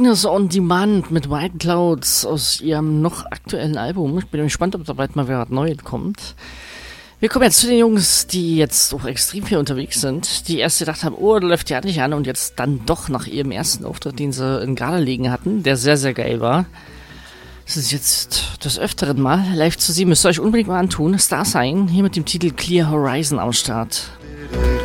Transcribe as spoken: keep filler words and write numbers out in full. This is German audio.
Darkness on Demand mit White Clouds aus ihrem noch aktuellen Album. Ich bin gespannt, ob da bald mal wieder was Neues kommt. Wir kommen jetzt zu den Jungs, die jetzt auch extrem viel unterwegs sind, die erst gedacht haben, oh, das läuft ja nicht an, und jetzt dann doch nach ihrem ersten Auftritt, den sie in Gerade liegen hatten, der sehr, sehr geil war. Das ist jetzt des Öfteren mal live zu sehen, müsst ihr euch unbedingt mal antun. Star Sign, hier mit dem Titel Clear Horizon am Start.